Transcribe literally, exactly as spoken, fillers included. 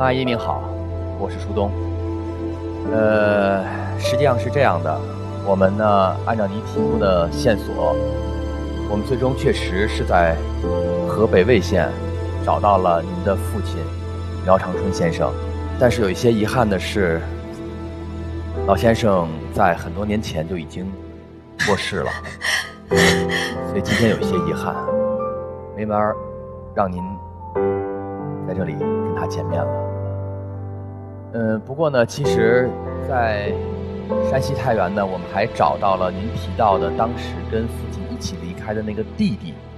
阿姨您好，我是舒东。呃，实际上是这样的，我们呢按照您提供的线索，我们最终确实是在河北魏县找到了您的父亲苗长春先生，但是有一些遗憾的是，老先生在很多年前就已经过世了，所以今天有一些遗憾，没法让您在这里跟他见面了。嗯，不过呢，其实，在山西太原呢，我们还找到了您提到的当时跟父亲一起离开的那个弟弟